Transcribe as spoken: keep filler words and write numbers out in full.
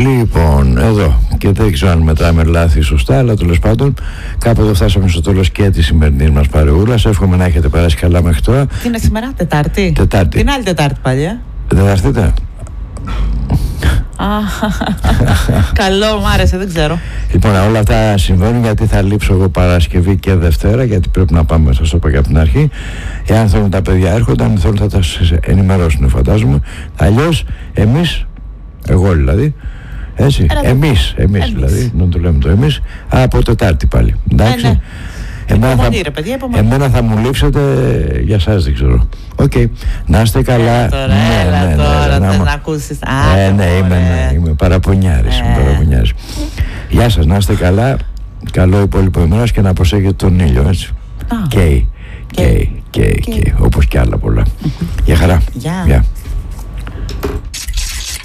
Λοιπόν, εδώ, και δεν ξέρω αν μετράμε λάθη σωστά, αλλά τέλος πάντων κάπου εδώ φτάσαμε στο τέλος και τη σημερινή μας παρεούλας. Εύχομαι να έχετε περάσει καλά μέχρι τώρα. Τι είναι σήμερα, Τετάρτη? Τετάρτη. Την άλλη Τετάρτη πάλι, ε? Δεν θα έρθετε? Καλό, μου άρεσε, δεν ξέρω. Λοιπόν, όλα αυτά συμβαίνουν γιατί θα λείψω εγώ Παρασκευή και Δευτέρα, γιατί πρέπει να πάμε, σας το είπα και από την αρχή. Εάν θέλουν τα παιδιά έρχονται, αν θέλουν θα τα ενημερώσουν, φαντάζομαι. Αλλιώς εμείς, εγώ δηλαδή, έτσι, Έλα, εμείς, εμείς, εμείς δηλαδή, να το λέμε το εμείς, από Τετάρτη πάλι. Εντάξει. Ναι, ναι. Εμένα, υπομονή, θα, ρε, παιδιά, υπομονή. εμένα θα μου λείψετε, για σας δεν ξέρω. Οκ, okay. Να είστε καλά. Έλα τώρα, ναι, έλα ναι, τώρα, ναι, ναι, να να... ακούσεις. Ε, ναι, είμαι, ναι, είμαι παραπονιάρης, ε. είμαι παραπονιάρης. Γεια σας, να είστε καλά. Καλό υπόλοιπο ημέρας και να προσέχετε τον ήλιο, έτσι. Ah. Καίει, καίει, καίει, όπως και άλλα πολλά. Γεια χαρά. Γεια. Γεια.